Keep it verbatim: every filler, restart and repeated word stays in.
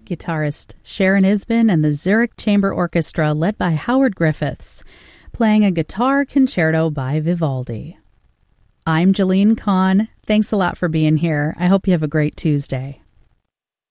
guitarist Sharon Isbin and the Zurich Chamber Orchestra led by Howard Griffiths, playing a guitar concerto by Vivaldi. I'm Jalene Kahn. Thanks a lot for being here. I hope you have a great Tuesday.